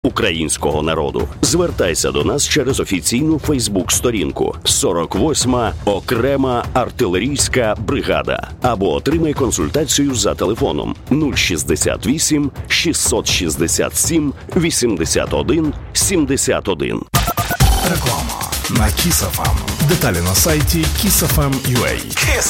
українського народу. Звертайся до нас через офіційну Фейсбук-сторінку 48-ма окрема артилерійська бригада або отримай консультацію за телефоном 068 667 81 71. Реклама на Kiss FM. Деталі на сайті kissfm.ua.